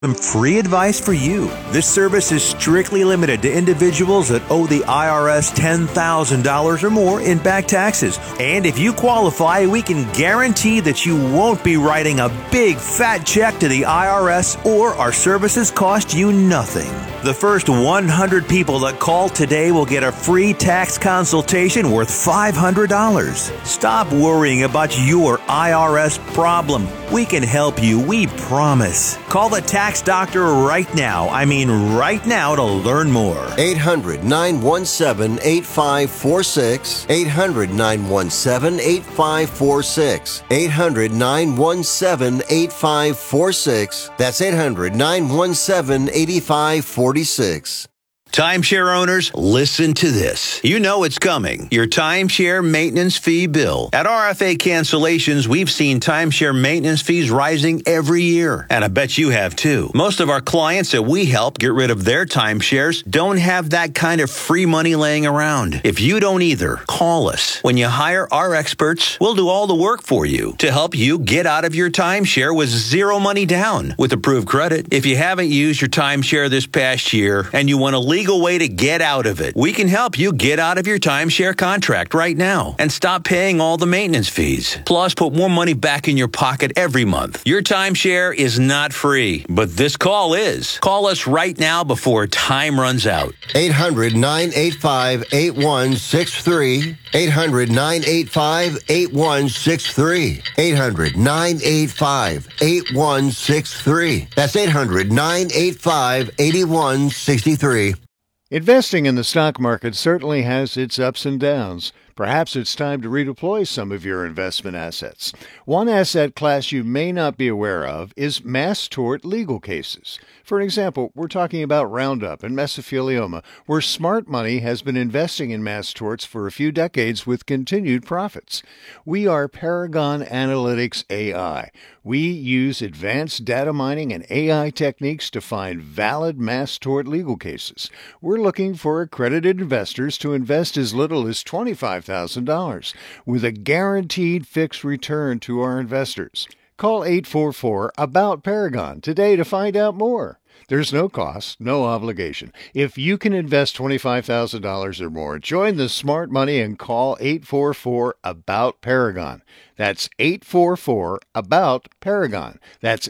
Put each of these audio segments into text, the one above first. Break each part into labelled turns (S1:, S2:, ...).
S1: Some free advice for you. This service is strictly limited to individuals that owe the IRS $10,000 or more in back taxes. And if you qualify, we can guarantee that you won't be writing a big fat check to the IRS, or our services cost you nothing. The first 100 people that call today will get a free tax consultation worth $500. Stop worrying about your IRS problem. We can help you, we promise. Call the Tax Doctor right now. I mean right now, to learn more.
S2: 800-917-8546. 800-917-8546. 800-917-8546. That's 800-917-8546.
S1: Timeshare owners, listen to this. You know it's coming. Your timeshare maintenance fee bill. At RFA Cancellations, we've seen timeshare maintenance fees rising every year. And I bet you have too. Most of our clients that we help get rid of their timeshares don't have that kind of free money laying around. If you don't either, call us. When you hire our experts, we'll do all the work for you to help you get out of your timeshare with zero money down with approved credit. If you haven't used your timeshare this past year and you want a legal way to get out of it, we can help you get out of your timeshare contract right now and stop paying all the maintenance fees. Plus, put more money back in your pocket every month. Your timeshare is not free, but this call is. Call us right now before time runs out.
S2: 800-985-8163. 800-985-8163. 800-985-8163. That's 800-985-8163.
S3: Investing in the stock market certainly has its ups and downs. Perhaps it's time to redeploy some of your investment assets. One asset class you may not be aware of is mass tort legal cases. For example, we're talking about Roundup and mesothelioma, where smart money has been investing in mass torts for a few decades with continued profits. We are Paragon Analytics AI. We use advanced data mining and AI techniques to find valid mass tort legal cases. We're looking for accredited investors to invest as little as $25,000 with a guaranteed fixed return to our investors. Call 844-ABOUT-PARAGON today to find out more. There's no cost, no obligation. If you can invest $25,000 or more, join the smart money and call 844-ABOUT-PARAGON. That's 844-ABOUT-PARAGON. That's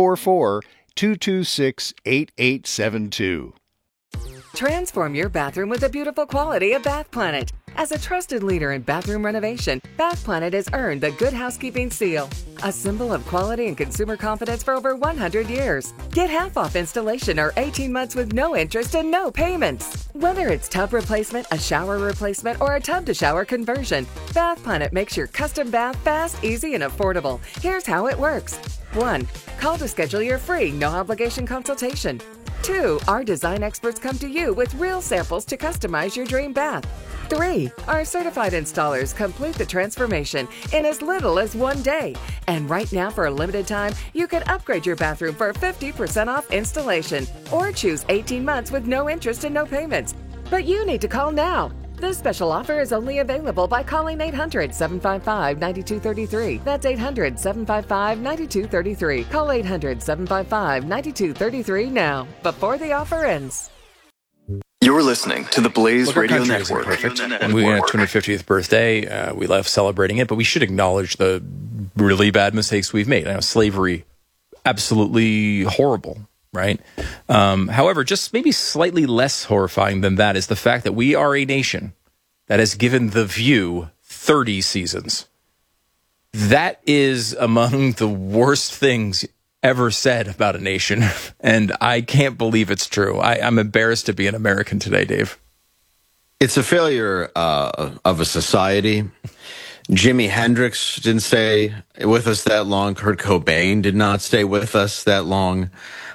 S3: 844-226-8872.
S4: Transform your bathroom with the beautiful quality of Bath Planet. As a trusted leader in bathroom renovation, Bath Planet has earned the Good Housekeeping seal, a symbol of quality and consumer confidence for over 100 years. Get half off installation or 18 months with no interest and no payments. Whether it's tub replacement, a shower replacement, or a tub-to-shower conversion, Bath Planet makes your custom bath fast, easy, and affordable. Here's how it works. 1. Call to schedule your free, no-obligation consultation. 2. Our design experts come to you with real samples to customize your dream bath. 3. Our certified installers complete the transformation in as little as 1 day. And right now, for a limited time, you can upgrade your bathroom for 50% off installation or choose 18 months with no interest and no payments. But you need to call now. This special offer is only available by calling 800-755-9233. That's 800-755-9233. Call 800-755-9233 now, before the offer ends.
S5: You're listening to the Blaze Radio Network.
S6: Perfect. And we had 250th birthday. We love celebrating it, but we should acknowledge the really bad mistakes we've made. I know slavery, absolutely horrible, right? However, just maybe slightly less horrifying than that is the fact that we are a nation that has given The View 30 seasons. That is among the worst things ever said about a nation, and I can't believe it's true. I'm embarrassed to be an American today, Dave.
S7: It's a failure of a society. Jimi Hendrix didn't stay with us that long. Kurt Cobain did not stay with us that long.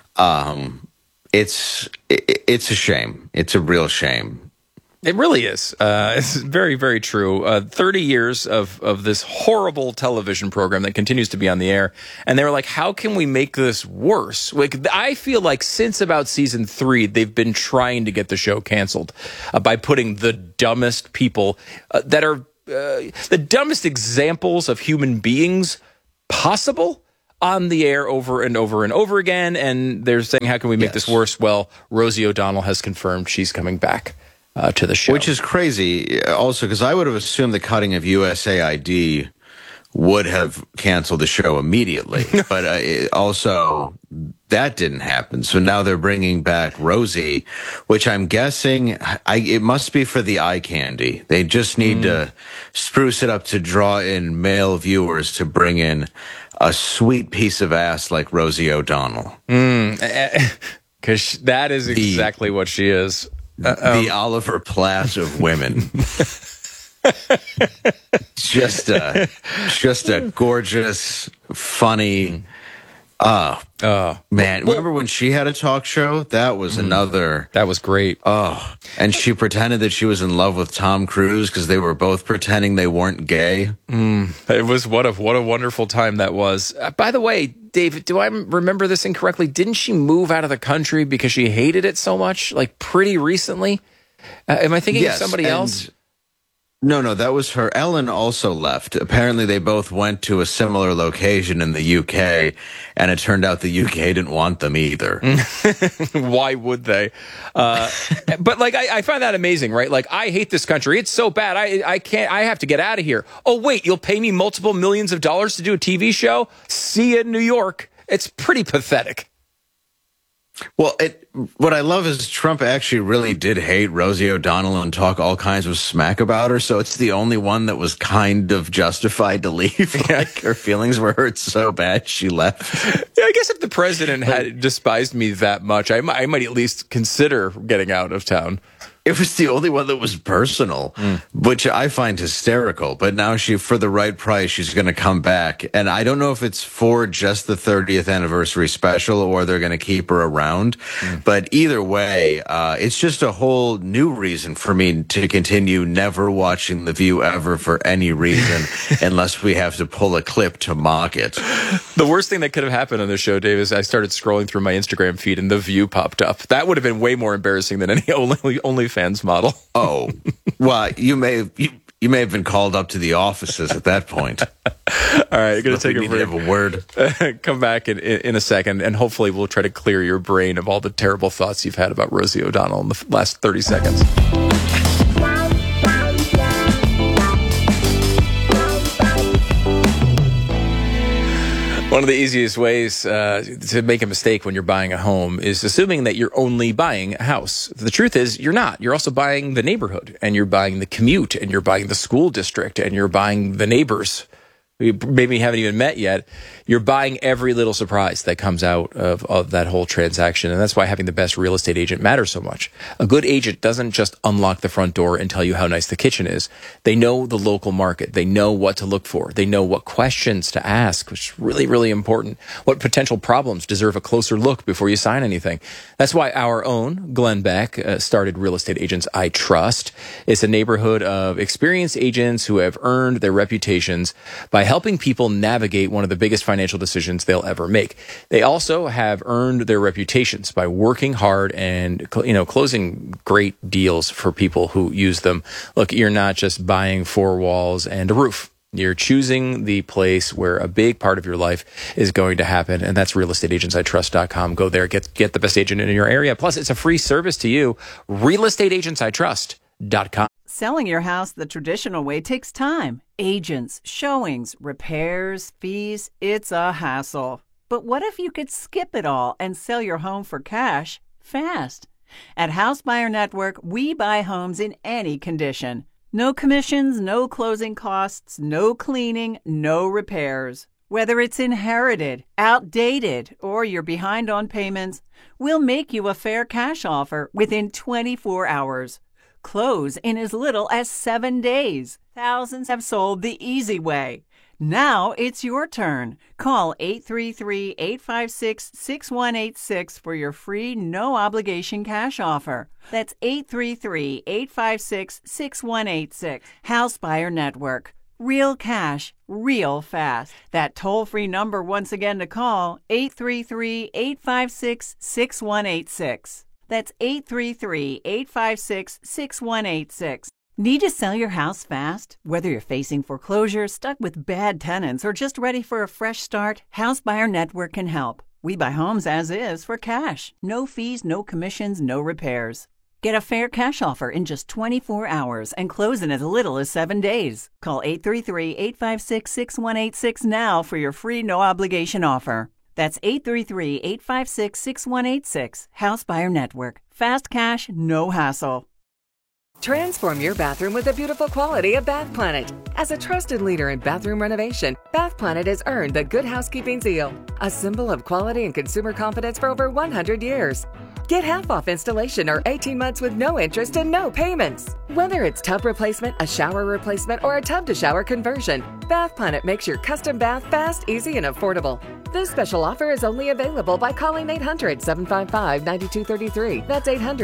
S7: It's a shame. It's a real shame.
S6: It really is. It's very, very true. 30 years of this horrible television program that continues to be on the air. And they were like, how can we make this worse? Like, I feel like since about season 3, they've been trying to get the show canceled by putting the dumbest people that are the dumbest examples of human beings possible on the air over and over and over again. And they're saying, how can we make this worse? Well, Rosie O'Donnell has confirmed she's coming back to the show.
S7: Which is crazy also, because I would have assumed the cutting of USAID would have canceled the show immediately. But also, that didn't happen. So now they're bringing back Rosie, which I'm guessing it must be for the eye candy. They just need to spruce it up to draw in male viewers to bring in a sweet piece of ass like Rosie O'Donnell.
S6: Because that is exactly what she is.
S7: The Oliver Platt of women. just a gorgeous, funny. Man, remember when she had a talk show? That was another.
S6: That was great.
S7: Oh, and she pretended that she was in love with Tom Cruise because they were both pretending they weren't gay.
S6: It was what a wonderful time that was. By the way, David, do I remember this incorrectly? Didn't she move out of the country because she hated it so much? Like pretty recently? Am I thinking of somebody else?
S7: No, that was her. Ellen also left. Apparently, they both went to a similar location in the UK, and it turned out the UK didn't want them either.
S6: Why would they? But like, I find that amazing, right? Like, I hate this country. It's so bad. I can't. I have to get out of here. Oh wait, you'll pay me multiple millions of dollars to do a TV show? See you in New York. It's pretty pathetic.
S7: Well, what I love is Trump actually really did hate Rosie O'Donnell and talk all kinds of smack about her, so it's the only one that was kind of justified to leave. Like, her feelings were hurt so bad she left.
S6: Yeah, I guess if the president had despised me that much, I might at least consider getting out of town.
S7: It was the only one that was personal, which I find hysterical. But now for the right price, she's going to come back. And I don't know if it's for just the 30th anniversary special or they're going to keep her around. But either way, it's just a whole new reason for me to continue never watching The View ever for any reason, unless we have to pull a clip to mock it.
S6: The worst thing that could have happened on this show, Dave, is I started scrolling through my Instagram feed and The View popped up. That would have been way more embarrassing than any OnlyFans model.
S7: Oh, well, you may have been called up to the offices at that point.
S6: All right, you're going to take a break.
S7: Have a word.
S6: Come back in a second, and hopefully we'll try to clear your brain of all the terrible thoughts you've had about Rosie O'Donnell in the last 30 seconds. One of the easiest ways to make a mistake when you're buying a home is assuming that you're only buying a house. The truth is you're not. You're also buying the neighborhood, and you're buying the commute, and you're buying the school district, and you're buying the neighbors we maybe haven't even met yet. You're buying every little surprise that comes out of that whole transaction. And that's why having the best real estate agent matters so much. A good agent doesn't just unlock the front door and tell you how nice the kitchen is. They know the local market. They know what to look for. They know what questions to ask, which is really, really important. What potential problems deserve a closer look before you sign anything. That's why our own Glenn Beck started Real Estate Agents I Trust. It's a neighborhood of experienced agents who have earned their reputations by helping people navigate one of the biggest financial decisions they'll ever make. They also have earned their reputations by working hard and, closing great deals for people who use them. Look, you're not just buying four walls and a roof. You're choosing the place where a big part of your life is going to happen, and that's realestateagentsitrust.com. Go there, get the best agent in your area. Plus, it's a free service to you. realestateagentsitrust.com.
S8: Selling your house the traditional way takes time. Agents, showings, repairs, fees. It's a hassle. But what if you could skip it all and sell your home for cash fast? At House Buyer Network, we buy homes in any condition. No commissions, no closing costs, no cleaning, no repairs. Whether it's inherited, outdated, or you're behind on payments, we'll make you a fair cash offer within 24 hours. Close in as little as 7 days. Thousands have sold the easy way. Now it's your turn. Call 833-856-6186 for your free no-obligation cash offer. That's 833-856-6186. House Buyer Network. Real cash, real fast. That toll-free number once again to call, 833-856-6186. That's 833-856-6186. Need to sell your house fast? Whether you're facing foreclosure, stuck with bad tenants, or just ready for a fresh start, House Buyer Network can help. We buy homes as is for cash. No fees, no commissions, no repairs. Get a fair cash offer in just 24 hours and close in as little as 7 days. Call 833-856-6186 now for your free no-obligation offer. That's 833-856-6186. House Buyer Network. Fast cash, no hassle.
S4: Transform your bathroom with the beautiful quality of Bath Planet. As a trusted leader in bathroom renovation, Bath Planet has earned the Good Housekeeping seal, a symbol of quality and consumer confidence for over 100 years. Get half off installation or 18 months with no interest and no payments. Whether it's tub replacement, a shower replacement, or a tub-to-shower conversion, Bath Planet makes your custom bath fast, easy, and affordable. This special offer is only available by calling 800-755-9233. That's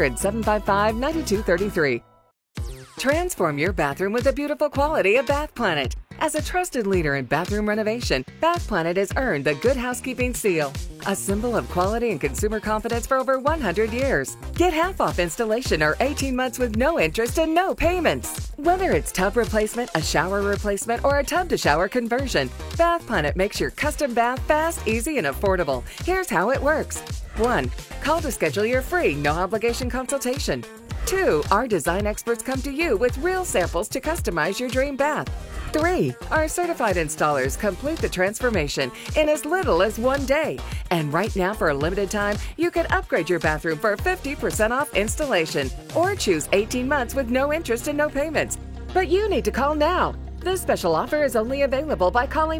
S4: 800-755-9233. Transform your bathroom with the beautiful quality of Bath Planet. As a trusted leader in bathroom renovation, Bath Planet has earned the Good Housekeeping seal, a symbol of quality and consumer confidence for over 100 years. Get half off installation or 18 months with no interest and no payments. Whether it's tub replacement, a shower replacement, or a tub-to-shower conversion, Bath Planet makes your custom bath fast, easy, and affordable. Here's how it works. 1. Call to schedule your free, no-obligation consultation. 2. Our design experts come to you with real samples to customize your dream bath. 3. Our certified installers complete the transformation in as little as 1 day. And right now, for a limited time, you can upgrade your bathroom for 50% off installation or choose 18 months with no interest and no payments. But you need to call now. This special offer is only available by calling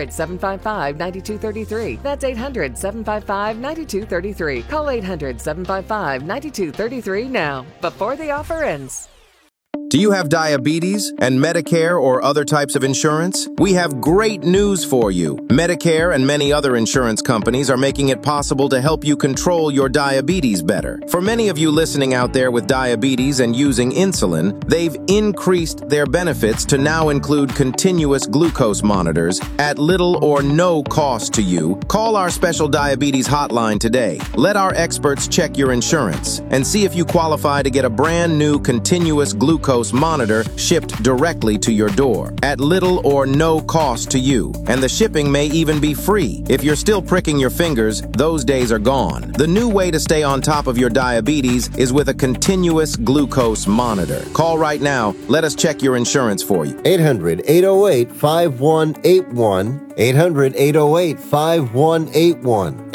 S4: 800-755-9233. That's 800-755-9233. Call 800-755-9233 now, before the offer ends.
S9: Do you have diabetes and Medicare or other types of insurance? We have great news for you. Medicare and many other insurance companies are making it possible to help you control your diabetes better. For many of you listening out there with diabetes and using insulin, they've increased their benefits to now include continuous glucose monitors at little or no cost to you. Call our special diabetes hotline today. Let our experts check your insurance and see if you qualify to get a brand new continuous glucose monitor shipped directly to your door at little or no cost to you. And the shipping may even be free. If you're still pricking your fingers, those days are gone. The new way to stay on top of your diabetes is with a continuous glucose monitor. Call right now. Let us check your insurance for you.
S2: 800-808-5181. 800-808-5181.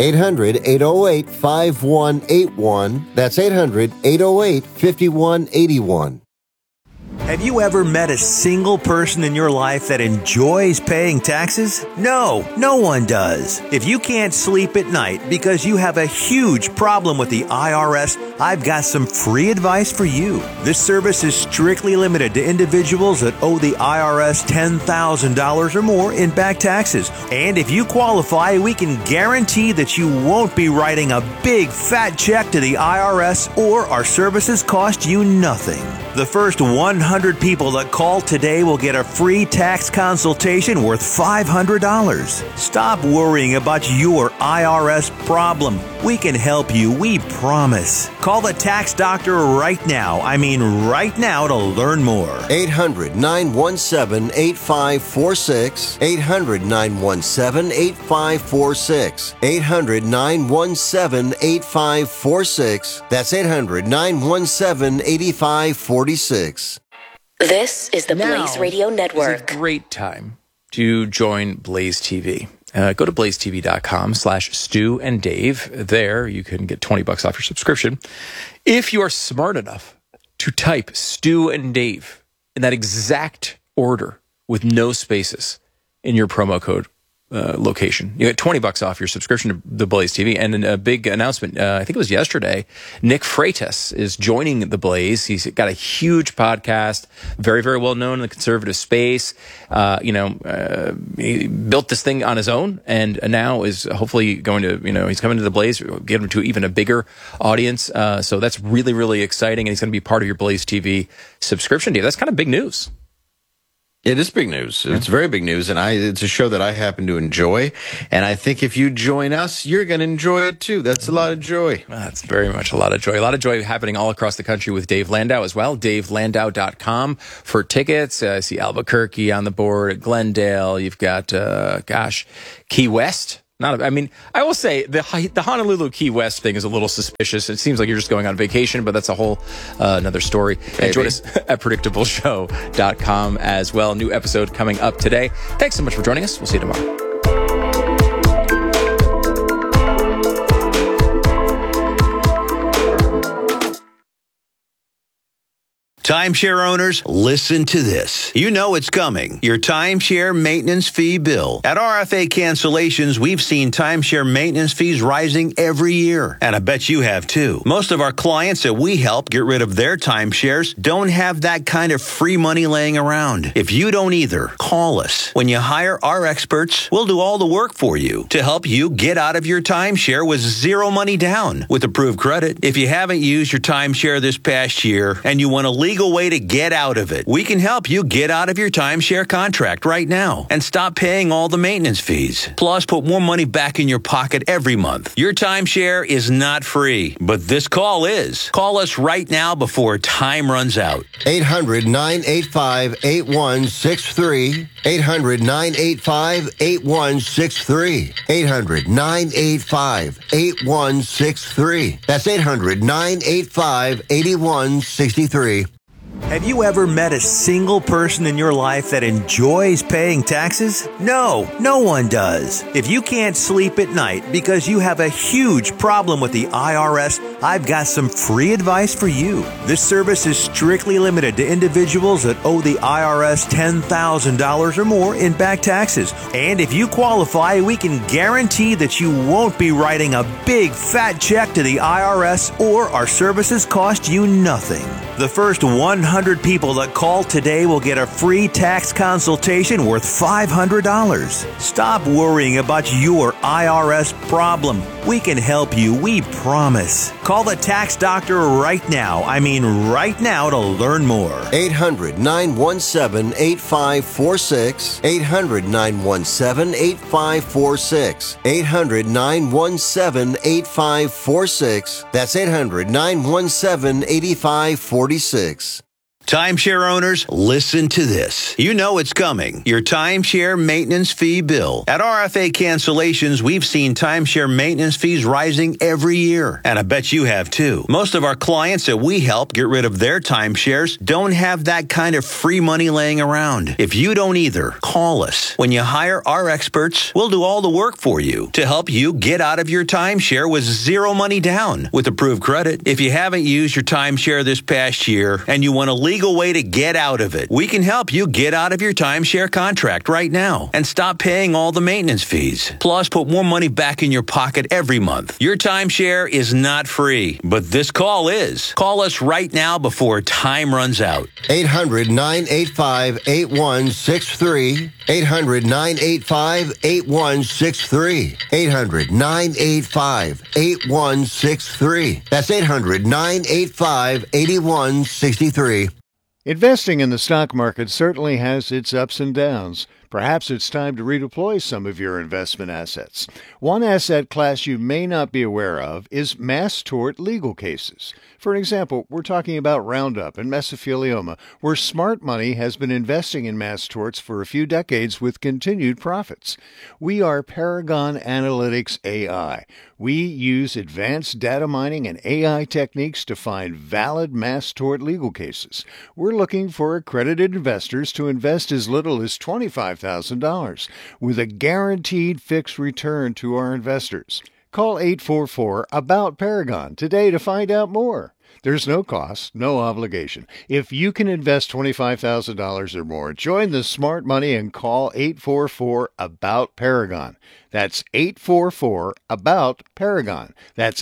S2: 800-808-5181. That's 800-808-5181.
S1: Have you ever met a single person in your life that enjoys paying taxes? No, no one does. If you can't sleep at night because you have a huge problem with the IRS, I've got some free advice for you. This service is strictly limited to individuals that owe the IRS $10,000 or more in back taxes. And if you qualify, we can guarantee that you won't be writing a big fat check to the IRS, or our services cost you nothing. The first 100 people that call today will get a free tax consultation worth $500. Stop worrying about your IRS problem. We can help you, we promise. Call the tax doctor right now. I mean right now, to learn more.
S2: 800-917-8546. 800-917-8546. 800-917-8546. That's 800-917-8546.
S10: This is the Blaze Radio Network.
S6: It's a great time to join Blaze TV. Go to blazetv.com/Stu and Dave. There you can get $20 off your subscription if you are smart enough to type Stu and Dave in that exact order with no spaces in your promo code location. You get $20 off your subscription to the Blaze TV. And a big announcement, I think it was yesterday, Nick Freitas is joining the Blaze. He's got a huge podcast, very, very well known in the conservative space. He built this thing on his own, and now is hopefully going to, he's coming to the Blaze, get him to even a bigger audience. So that's really, really exciting. And he's going to be part of your Blaze TV subscription deal. That's kind of big news.
S7: It is big news. It's very big news, and it's a show that I happen to enjoy. And I think if you join us, you're going to enjoy it too. That's a lot of joy.
S6: That's very much a lot of joy. A lot of joy happening all across the country with Dave Landau as well. DaveLandau.com for tickets. I see Albuquerque on the board, Glendale. You've got, Key West. I will say the Honolulu Key West thing is a little suspicious. It seems like you're just going on vacation, but that's a whole another story. And join us at PredictableShow.com as well. New episode coming up today. Thanks so much for joining us. We'll see you tomorrow.
S1: Timeshare owners, listen to this. You know it's coming. Your timeshare maintenance fee bill. At RFA Cancellations, we've seen timeshare maintenance fees rising every year. And I bet you have too. Most of our clients that we help get rid of their timeshares don't have that kind of free money laying around. If you don't either, call us. When you hire our experts, we'll do all the work for you to help you get out of your timeshare with zero money down with approved credit. If you haven't used your timeshare this past year and you want a legal way to get out of it, we can help you get out of your timeshare contract right now and stop paying all the maintenance fees. Plus, put more money back in your pocket every month. Your timeshare is not free, but this call is. Call us right now before time runs out.
S2: 800-985-8163. 800-985-8163. 800-985-8163. That's 800-985-8163.
S11: Have you ever met a single person in your life that enjoys paying taxes? No, no one does. If you can't sleep at night because you have a huge problem with the IRS, I've got some free advice for you. This service is strictly limited to individuals that owe the IRS $10,000 or more in back taxes. And if you qualify, we can guarantee that you won't be writing a big fat check to the IRS, or our services cost you nothing. The first 100 people that call today will get a free tax consultation worth $500. Stop worrying about your IRS problem. We can help you, we promise. Call the tax doctor right now. I mean right now to learn more.
S2: 800-917-8546. 800-917-8546. 800-917-8546. That's 800-917-8546.
S1: Timeshare owners, listen to this. You know it's coming. Your timeshare maintenance fee bill. At RFA Cancellations, we've seen timeshare maintenance fees rising every year. And I bet you have too. Most of our clients that we help get rid of their timeshares don't have that kind of free money laying around. If you don't either, call us. When you hire our experts, we'll do all the work for you to help you get out of your timeshare with zero money down with approved credit. If you haven't used your timeshare this past year and you want a legal way to get out of it, we can help you get out of your timeshare contract right now and stop paying all the maintenance fees. Plus, put more money back in your pocket every month. Your timeshare is not free, but this call is. Call us right now before time runs out.
S2: 800-985-8163. 800-985-8163. 800-985-8163. That's 800-985-8163.
S3: Investing in the stock market certainly has its ups and downs. Perhaps it's time to redeploy some of your investment assets. One asset class you may not be aware of is mass tort legal cases. For example, we're talking about Roundup and mesothelioma, where smart money has been investing in mass torts for a few decades with continued profits. We are Paragon Analytics AI. We use advanced data mining and AI techniques to find valid mass tort legal cases. We're looking for accredited investors to invest as little as $25,000 with a guaranteed fixed return to our investors. Call 844-ABOUT-PARAGON today to find out more. There's no cost, no obligation. If you can invest $25,000 or more, join the smart money and call 844-ABOUT-PARAGON. That's 844-ABOUT-PARAGON. That's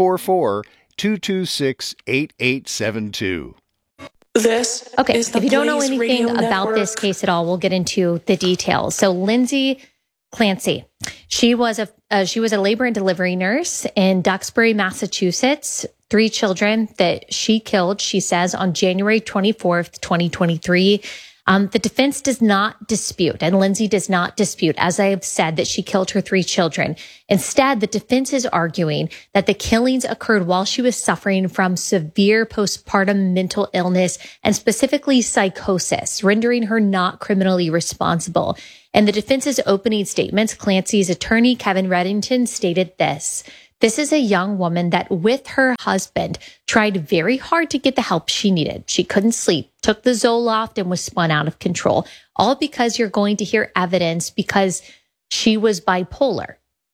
S3: 844-226-8872.
S12: Okay, if you don't know anything about this case at all, we'll get into the details. So Lindsay Clancy, she was a labor and delivery nurse in Duxbury, Massachusetts. 3 children that she killed, she says, on January 24th, 2023. The defense does not dispute, and Lindsay does not dispute, as I have said, that she killed her 3 children. Instead, the defense is arguing that the killings occurred while she was suffering from severe postpartum mental illness and specifically psychosis, rendering her not criminally responsible. In the defense's opening statements, Clancy's attorney, Kevin Reddington, stated this: "This is a young woman that with her husband tried very hard to get the help she needed. She couldn't sleep, took the Zoloft, and was spun out of control. All because you're going to hear evidence because she was bipolar."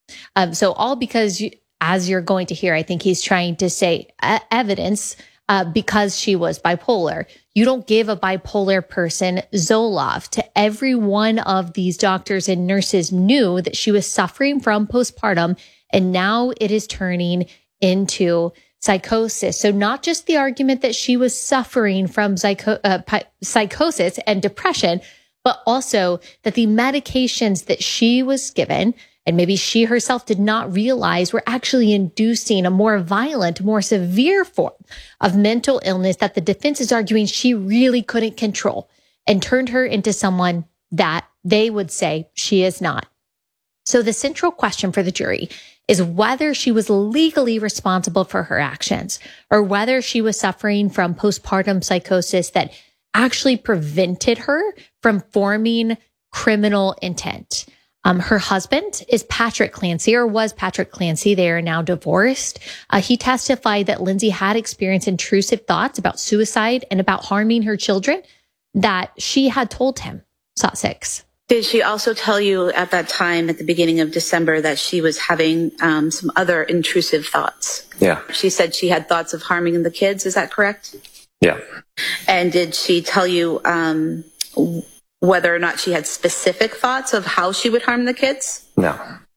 S12: So all because, as you're going to hear, I think he's trying to say evidence because she was bipolar. You don't give a bipolar person Zoloft. Every one of these doctors and nurses knew that she was suffering from postpartum, and now it is turning into psychosis. So not just the argument that she was suffering from psychosis and depression, but also that the medications that she was given, and maybe she herself did not realize, were actually inducing a more violent, more severe form of mental illness that the defense is arguing she really couldn't control and turned her into someone that they would say she is not. So the central question for the jury is whether she was legally responsible for her actions or whether she was suffering from postpartum psychosis that actually prevented her from forming criminal intent. Her husband is Patrick Clancy, or was Patrick Clancy. They are now divorced. He testified that Lindsay had experienced intrusive thoughts about suicide and about harming her children that she had told him. SOT 6.
S13: Did she also tell you at that time, at the beginning of December, that she was having some other intrusive thoughts?
S5: Yeah.
S13: She said she had thoughts of harming the kids. Is that correct?
S5: Yeah.
S13: And did she tell you whether or not she had specific thoughts of how she would harm the kids?
S5: No.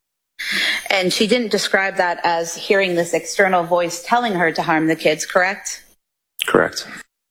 S13: And she didn't describe that as hearing this external voice telling her to harm the kids, correct?
S5: Correct.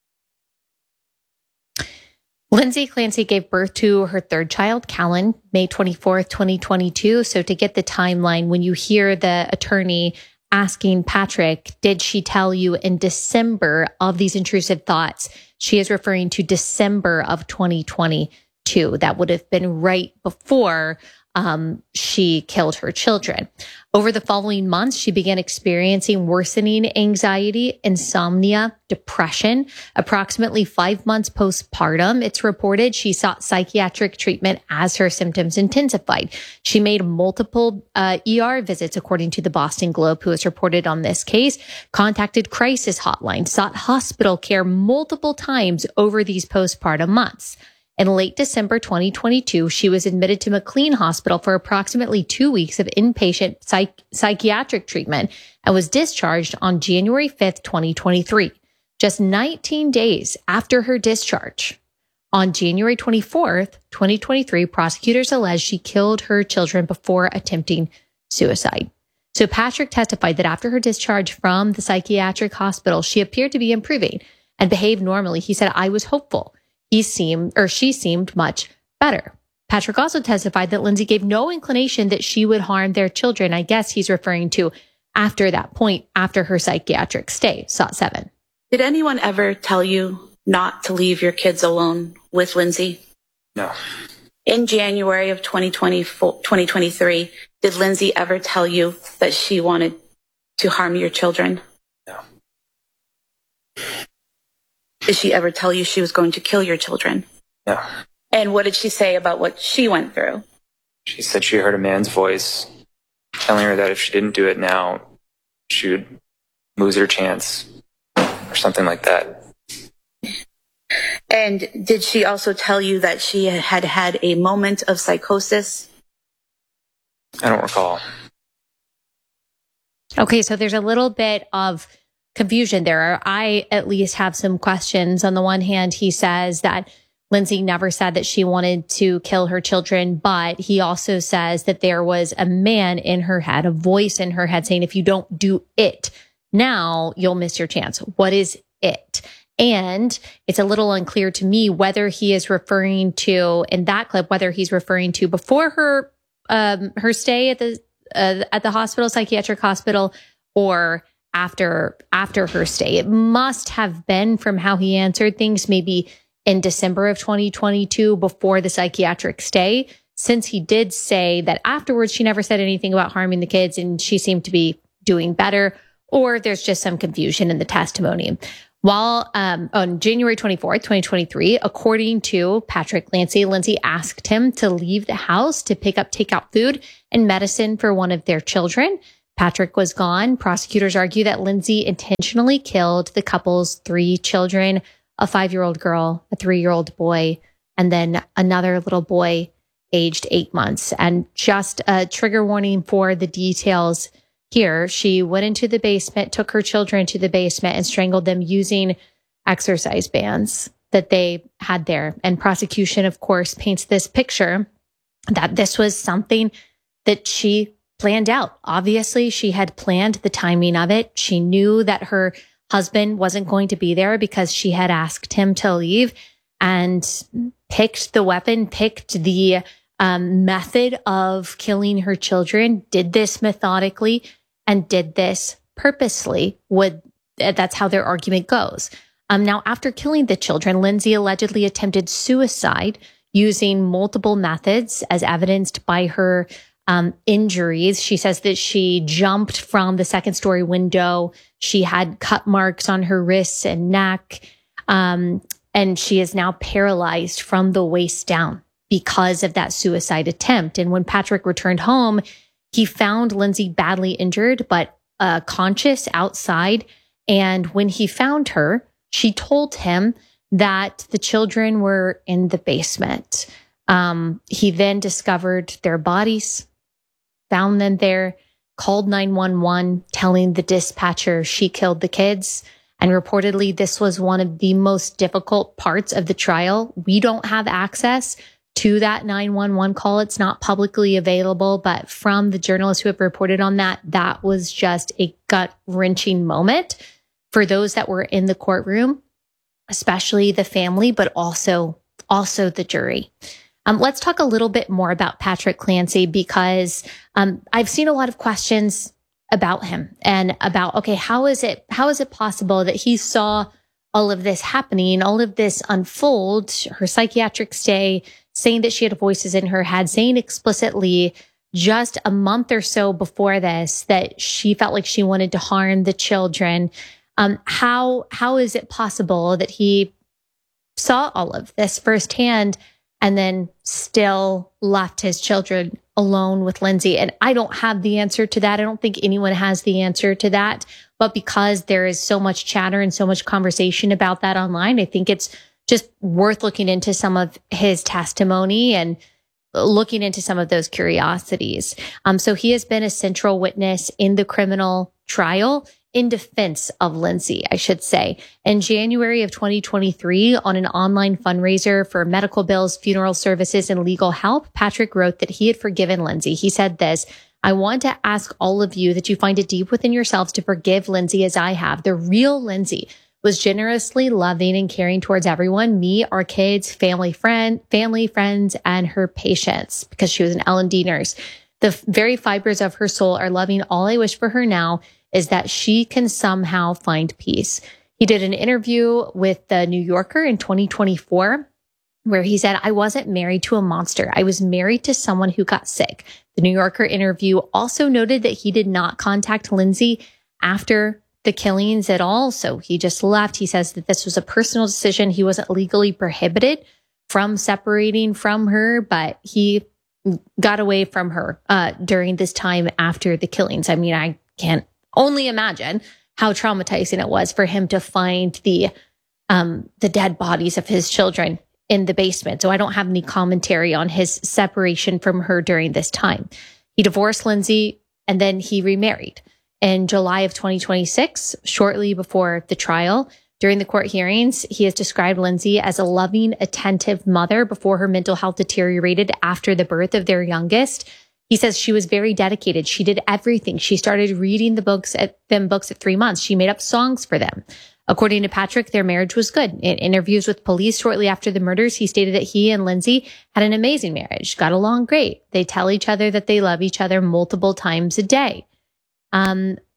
S12: Lindsay Clancy gave birth to her 3rd child, Callan, May 24th, 2022. So to get the timeline, when you hear the attorney asking Patrick, did she tell you in December of these intrusive thoughts, she is referring to December of 2022. That would have been right before she killed her children. Over the following months, she began experiencing worsening anxiety, insomnia, depression. Approximately 5 months postpartum, it's reported she sought psychiatric treatment as her symptoms intensified. She made multiple ER visits, according to the Boston Globe, who has reported on this case, contacted crisis hotline, sought hospital care multiple times over these postpartum months. In late December 2022, she was admitted to McLean Hospital for approximately 2 weeks of inpatient psychiatric treatment and was discharged on January 5th, 2023. Just 19 days after her discharge, on January 24th, 2023, prosecutors alleged she killed her children before attempting suicide. So Patrick testified that after her discharge from the psychiatric hospital, she appeared to be improving and behaved normally. He said, "I was hopeful." She seemed much better. Patrick also testified that Lindsay gave no inclination that she would harm their children. I guess he's referring to after that point, after her psychiatric stay. SOT 7.
S13: Did anyone ever tell you not to leave your kids alone with Lindsay?
S5: No.
S13: In January of 2023, did Lindsay ever tell you that she wanted to harm your children?
S5: No.
S13: Did she ever tell you she was going to kill your children?
S5: No.
S13: And what did she say about what she went through?
S5: She said she heard a man's voice telling her that if she didn't do it now, she would lose her chance or something like that.
S13: And did she also tell you that she had had a moment of psychosis?
S5: I don't recall.
S12: Okay, so there's a little bit of confusion there. I at least have some questions. On the one hand, he says that Lindsay never said that she wanted to kill her children, but he also says that there was a man in her head, a voice in her head saying, if you don't do it now, you'll miss your chance. What is it? And it's a little unclear to me whether he is referring to, in that clip, whether he's referring to before her stay at the hospital, psychiatric hospital, or after her stay. It must have been, from how he answered things, maybe in December of 2022 before the psychiatric stay, since he did say that afterwards she never said anything about harming the kids and she seemed to be doing better, or there's just some confusion in the testimony. While on January 24th, 2023, according to Patrick Clancy, Lindsay asked him to leave the house to pick up takeout food and medicine for one of their children. Patrick was gone. Prosecutors argue that Lindsay intentionally killed the couple's 3 children, a 5-year-old girl, a 3-year-old boy, and then another little boy aged 8 months. And just a trigger warning for the details here. She went into the basement, took her children to the basement and strangled them using exercise bands that they had there. And prosecution, of course, paints this picture that this was something that she planned out. Obviously, she had planned the timing of it. She knew that her husband wasn't going to be there because she had asked him to leave, and picked the weapon, picked the method of killing her children, did this methodically, and did this purposely. That's how their argument goes. Now, after killing the children, Lindsay allegedly attempted suicide using multiple methods as evidenced by her injuries. She says that she jumped from the 2nd-story window. She had cut marks on her wrists and neck. And she is now paralyzed from the waist down because of that suicide attempt. And when Patrick returned home, he found Lindsay badly injured, but conscious outside. And when he found her, she told him that the children were in the basement. He then discovered their bodies, found them there, called 911, telling the dispatcher she killed the kids. And reportedly, this was one of the most difficult parts of the trial. We don't have access to that 911 call. It's not publicly available, but from the journalists who have reported on that, that was just a gut-wrenching moment for those that were in the courtroom, especially the family, but also the jury. Let's talk a little bit more about Patrick Clancy, because I've seen a lot of questions about him and about, okay, how is it possible that he saw all of this happening, all of this unfold, her psychiatric stay, saying that she had voices in her head, saying explicitly just a month or so before this that she felt like she wanted to harm the children. How is it possible that he saw all of this firsthand and then still left his children alone with Lindsay? And I don't have the answer to that. I don't think anyone has the answer to that. But because there is so much chatter and so much conversation about that online, I think it's just worth looking into some of his testimony and looking into some of those curiosities. So he has been a central witness in the criminal trial in defense of Lindsay, I should say. In January of 2023, on an online fundraiser for medical bills, funeral services, and legal help, Patrick wrote that he had forgiven Lindsay. He said this: "I want to ask all of you that you find it deep within yourselves to forgive Lindsay as I have. The real Lindsay was generously loving and caring towards everyone, me, our kids, family, friends, and her patients," because she was an L&D nurse. "The very fibers of her soul are loving. All I wish for her now is that she can somehow find peace." He did an interview with the New Yorker in 2024 where he said, "I wasn't married to a monster. I was married to someone who got sick." The New Yorker interview also noted that he did not contact Lindsay after the killings at all. So he just left. He says that this was a personal decision. He wasn't legally prohibited from separating from her, but he got away from her during this time after the killings. I mean, I can't only imagine how traumatizing it was for him to find the dead bodies of his children in the basement. So I don't have any commentary on his separation from her during this time. He divorced Lindsay and then he remarried. In July of 2026, shortly before the trial, during the court hearings, he has described Lindsay as a loving, attentive mother before her mental health deteriorated after the birth of their youngest. He says she was very dedicated. She did everything. She started reading the books at 3 months. She made up songs for them. According to Patrick, their marriage was good. In interviews with police shortly after the murders, he stated that he and Lindsay had an amazing marriage, got along great. They tell each other that they love each other multiple times a day.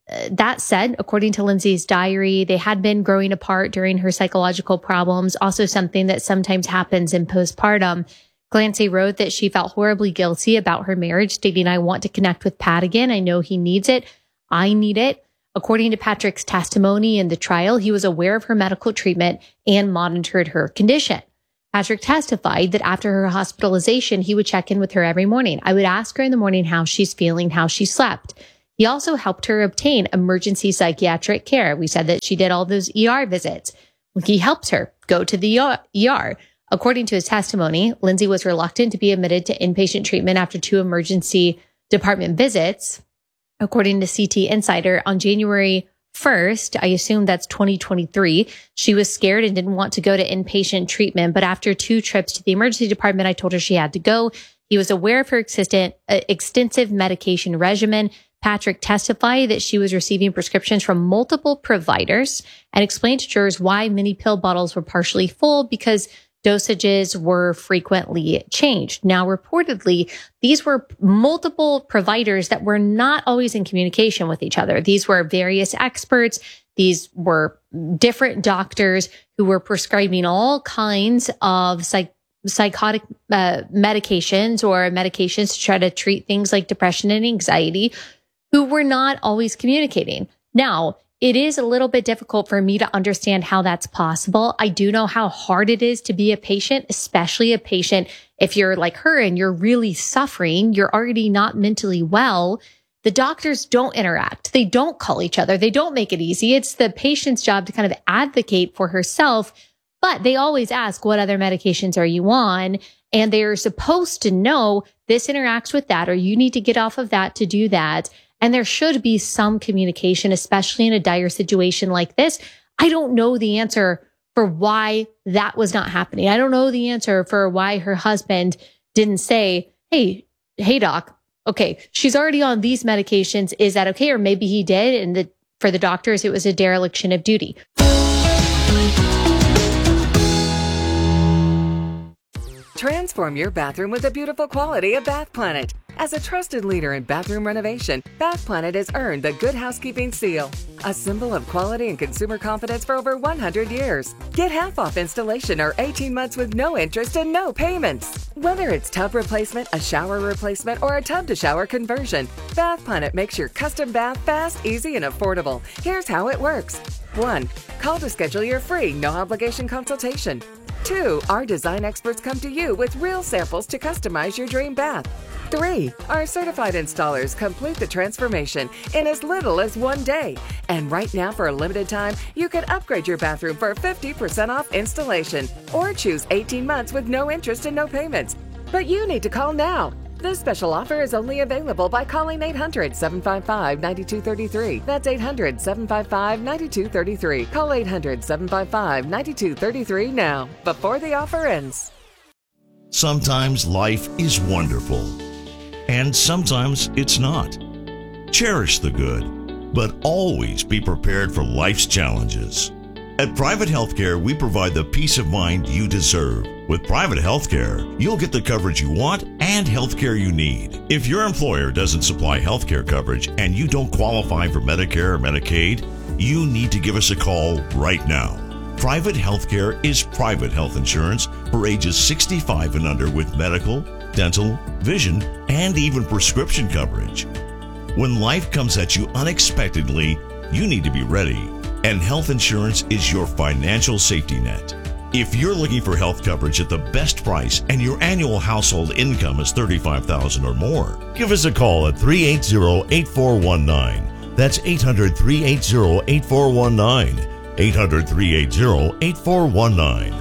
S12: that said, according to Lindsay's diary, they had been growing apart during her psychological problems, also something that sometimes happens in postpartum. Clancy wrote that she felt horribly guilty about her marriage, stating, "I want to connect with Pat again. I know he needs it. I need it." According to Patrick's testimony in the trial, he was aware of her medical treatment and monitored her condition. Patrick testified that after her hospitalization, he would check in with her every morning. "I would ask her in the morning how she's feeling, how she slept." He also helped her obtain emergency psychiatric care. We said that she did all those ER visits. He helps her go to the ER. According to his testimony, Lindsay was reluctant to be admitted to inpatient treatment after 2 emergency department visits. According to CT Insider, on January 1st, I assume that's 2023, she was scared and didn't want to go to inpatient treatment. But after 2 trips to the emergency department, I told her she had to go. He was aware of her extensive medication regimen. Patrick testified that she was receiving prescriptions from multiple providers and explained to jurors why many pill bottles were partially full, because dosages were frequently changed. Now, reportedly, these were multiple providers that were not always in communication with each other. These were various experts. These were different doctors who were prescribing all kinds of psychotic medications or medications to try to treat things like depression and anxiety, who were not always communicating. Now, it is a little bit difficult for me to understand how that's possible. I do know how hard it is to be a patient, especially a patient if you're like her and you're really suffering, you're already not mentally well. The doctors don't interact. They don't call each other. They don't make it easy. It's the patient's job to kind of advocate for herself, but they always ask, "What other medications are you on?" And they're supposed to know this interacts with that, or you need to get off of that to do that. And there should be some communication, especially in a dire situation like this. I don't know the answer for why that was not happening. I don't know the answer for why her husband didn't say, hey, doc, okay, she's already on these medications. Is that okay? Or maybe he did. And for the doctors, it was a dereliction of duty.
S4: Transform your bathroom with the beautiful quality of Bath Planet. As a trusted leader in bathroom renovation, Bath Planet has earned the Good Housekeeping seal, a symbol of quality and consumer confidence for over 100 years. Get half off installation or 18 months with no interest and no payments. Whether it's tub replacement, a shower replacement, or a tub-to-shower conversion, Bath Planet makes your custom bath fast, easy, and affordable. Here's how it works. 1. Call to schedule your free, no-obligation consultation. 2. Our design experts come to you with real samples to customize your dream bath. 3. Our certified installers complete the transformation in as little as 1 day. And right now, for a limited time, you can upgrade your bathroom for 50% off installation or choose 18 months with no interest and no payments. But you need to call now. This special offer is only available by calling 800-755-9233. That's 800-755-9233. Call 800-755-9233 now, before the offer ends.
S14: Sometimes life is wonderful, and sometimes it's not. Cherish the good, but always be prepared for life's challenges. At Private Healthcare, we provide the peace of mind you deserve. With Private Healthcare, you'll get the coverage you want and healthcare you need. If your employer doesn't supply healthcare coverage and you don't qualify for Medicare or Medicaid, you need to give us a call right now. Private Healthcare is private health insurance for ages 65 and under with medical, dental, vision, and even prescription coverage. When life comes at you unexpectedly, you need to be ready. And health insurance is your financial safety net. If you're looking for health coverage at the best price and your annual household income is $35,000 or more, give us a call at 380-8419. That's 800-380-8419. 800-380-8419.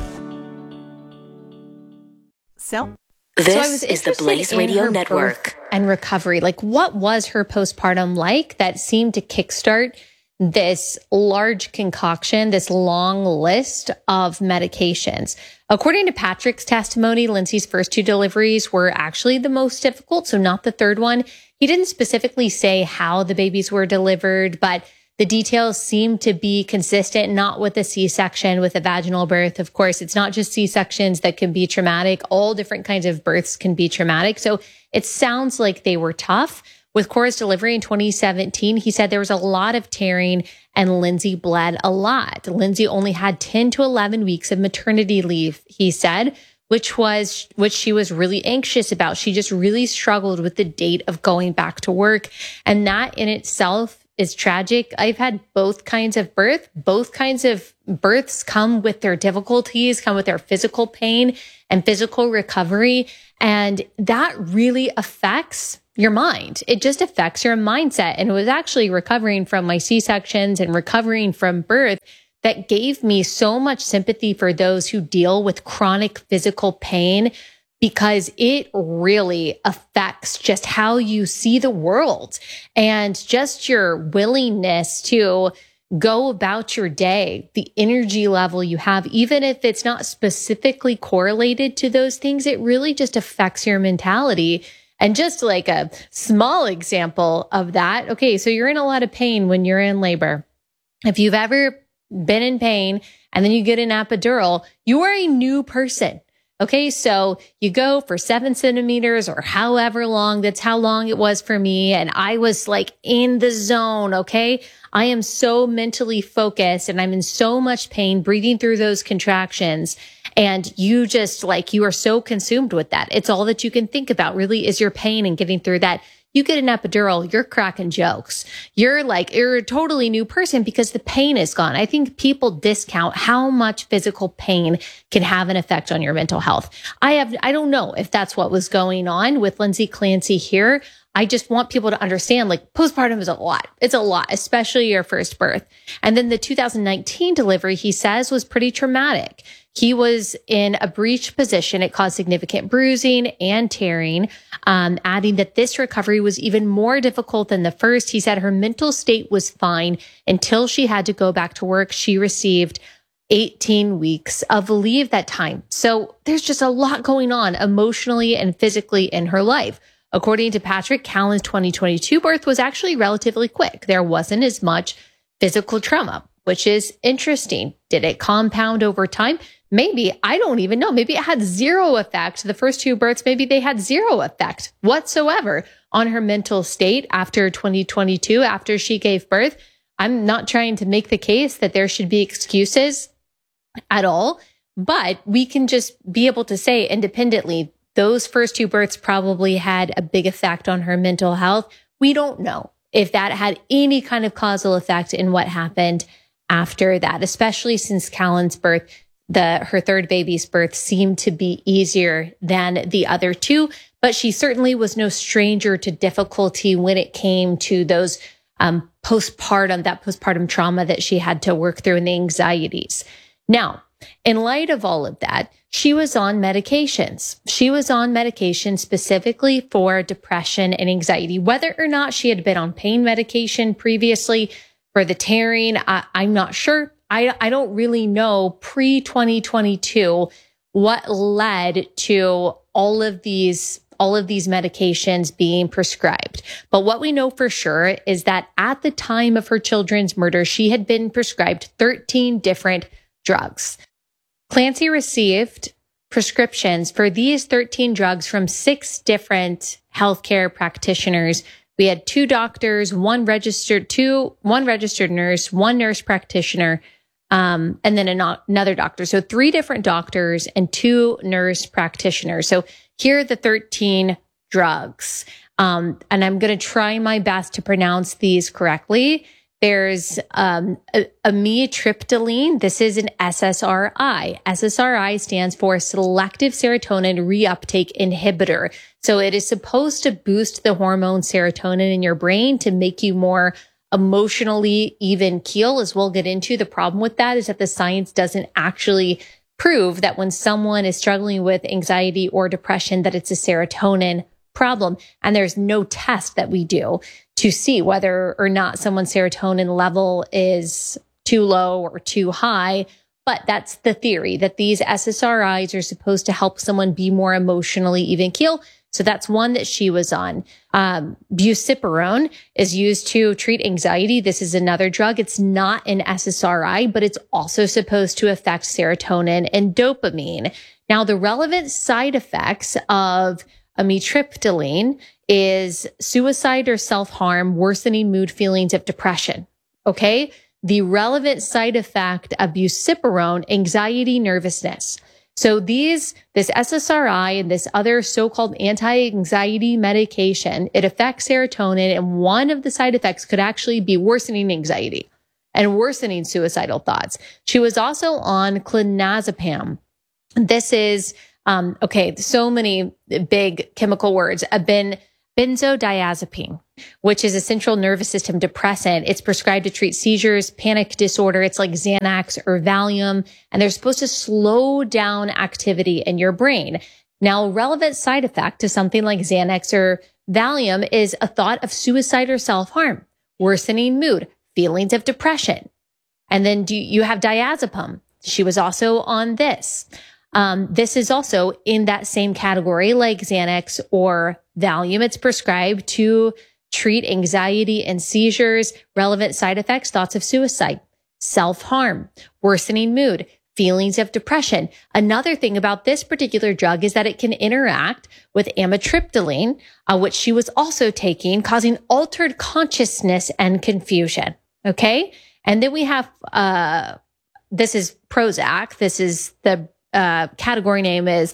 S10: This is the Blaze Radio Network.
S12: And recovery. Like, what was her postpartum like that seemed to kickstart this large concoction, this long list of medications? According to Patrick's testimony, Lindsay's first 2 deliveries were actually the most difficult, so not the third one. He didn't specifically say how the babies were delivered, but the details seem to be consistent, not with a C-section, with a vaginal birth. Of course, it's not just C-sections that can be traumatic. All different kinds of births can be traumatic. So it sounds like they were tough. with Cora's delivery in 2017, he said there was a lot of tearing and Lindsay bled a lot. Lindsay only had 10 to 11 weeks of maternity leave, he said, which she was really anxious about. She just really struggled with the date of going back to work. And that in itself is tragic. I've had both kinds of birth. Both kinds of births come with their difficulties, come with their physical pain and physical recovery. And that really affects your mind. It just affects your mindset. And it was actually recovering from my C-sections and recovering from birth that gave me so much sympathy for those who deal with chronic physical pain, because it really affects just how you see the world and just your willingness to go about your day, the energy level you have, even if it's not specifically correlated to those things, it really just affects your mentality. And just like a small example of that, okay, so you're in a lot of pain when you're in labor. If you've ever been in pain and then you get an epidural, you are a new person. Okay, so you go for 7 centimeters or however long, that's how long it was for me. And I was like in the zone, okay? I am so mentally focused and I'm in so much pain breathing through those contractions. And you just like, you are so consumed with that. It's all that you can think about really is your pain and getting through that. You get an epidural, you're cracking jokes. You're a totally new person because the pain is gone. I think people discount how much physical pain can have an effect on your mental health. I don't know if that's what was going on with Lindsay Clancy here. I just want people to understand, like, postpartum is a lot. It's a lot, especially your first birth. And then the 2019 delivery, he says, was pretty traumatic. He was in a breech position. It caused significant bruising and tearing, adding that this recovery was even more difficult than the first. He said her mental state was fine until she had to go back to work. She received 18 weeks of leave that time. So there's just a lot going on emotionally and physically in her life. According to Patrick, Callan's 2022 birth was actually relatively quick. There wasn't as much physical trauma, which is interesting. Did it compound over time? Maybe. I don't even know. Maybe it had zero effect. The first 2 births, maybe they had zero effect whatsoever on her mental state after 2022, after she gave birth. I'm not trying to make the case that there should be excuses at all, but we can just be able to say independently, those first 2 births probably had a big effect on her mental health. We don't know if that had any kind of causal effect in what happened after that, especially since Callan's birth, her third baby's birth seemed to be easier than the other 2, but she certainly was no stranger to difficulty when it came to those postpartum trauma that she had to work through and the anxieties. Now, in light of all of that, she was on medications. She was on medication specifically for depression and anxiety. Whether or not she had been on pain medication previously for the tearing, I'm not sure. I don't really know pre-2022 what led to all of these medications being prescribed. But what we know for sure is that at the time of her children's murder, she had been prescribed 13 different drugs. Clancy received prescriptions for these 13 drugs from 6 different healthcare practitioners. We had 2 doctors, one registered nurse, one nurse practitioner, and then another doctor. So 3 different doctors and 2 nurse practitioners. So here are the 13 drugs. And I'm going to try my best to pronounce these correctly. There's amitriptyline. This is an SSRI. SSRI stands for selective serotonin reuptake inhibitor. So it is supposed to boost the hormone serotonin in your brain to make you more emotionally even keel, as we'll get into. The problem with that is that the science doesn't actually prove that when someone is struggling with anxiety or depression, that it's a serotonin problem. And there's no test that we do to see whether or not someone's serotonin level is too low or too high. But that's the theory, that these SSRIs are supposed to help someone be more emotionally even keel. So that's one that she was on. Buspirone is used to treat anxiety. This is another drug. It's not an SSRI, but it's also supposed to affect serotonin and dopamine. Now, the relevant side effects of amitriptyline is suicide or self-harm, worsening mood, feelings of depression. Okay? The relevant side effect of buspirone, anxiety, nervousness. So this SSRI and this other so-called anti-anxiety medication, it affects serotonin, and one of the side effects could actually be worsening anxiety and worsening suicidal thoughts. She was also on clonazepam. This is, so many big chemical words. Benzodiazepine, which is a central nervous system depressant. It's prescribed to treat seizures, panic disorder. It's like Xanax or Valium, and they're supposed to slow down activity in your brain. Now, a relevant side effect to something like Xanax or Valium is a thought of suicide or self-harm, worsening mood, feelings of depression. And then you have diazepam. She was also on this. This is also in that same category like Xanax or Valium. It's prescribed to treat anxiety and seizures, relevant side effects, thoughts of suicide, self-harm, worsening mood, feelings of depression. Another thing about this particular drug is that it can interact with amitriptyline, which she was also taking, causing altered consciousness and confusion. Okay. And then we have, this is Prozac. This is the category name is